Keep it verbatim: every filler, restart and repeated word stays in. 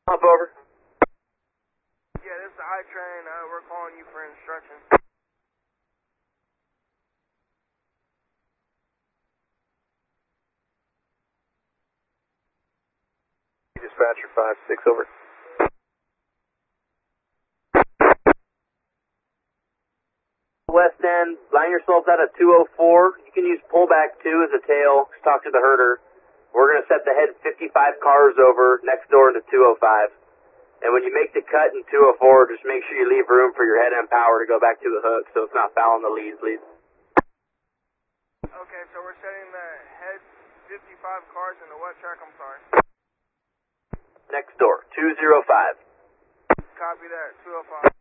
Up over. Yeah, this is I-Train. Uh, we're calling you for instructions. Dispatcher five six over. West End, line yourselves out at two oh four. You can use pullback two as a tail. Just talk to the herder. We're going to set the head fifty-five cars over next door into two oh five. And when you make the cut in two oh four, just make sure you leave room for your head end power to go back to the hook so it's not fouling the leads, leads. Okay, so we're setting the head fifty-five cars into what track? I'm sorry. Next door, two oh five. Copy that, two oh five.